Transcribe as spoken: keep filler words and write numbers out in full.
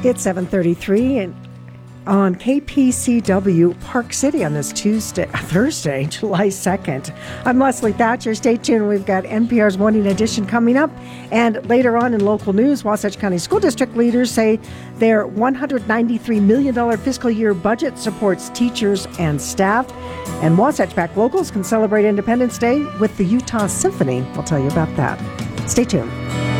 It's seven thirty-three and on K P C W Park City on this Tuesday, Thursday, July second. I'm Leslie Thatcher. Stay tuned. We've got N P R's Morning Edition coming up. And later on in local news, Wasatch County School District leaders say their one hundred ninety-three million dollars fiscal year budget supports teachers and staff. And Wasatch-backed locals can celebrate Independence Day with the Utah Symphony. We'll tell you about that. Stay tuned.